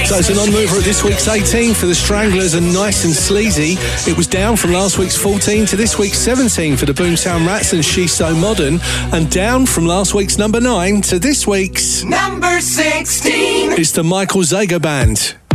So it's a non-mover at this week's 18 for the Stranglers and Nice and Sleazy. It was down from last week's 14 to this week's 17 for the Boomtown Rats and She's So Modern, and down from last week's number 9 to this week's number 16. It's the Michael Zager Band.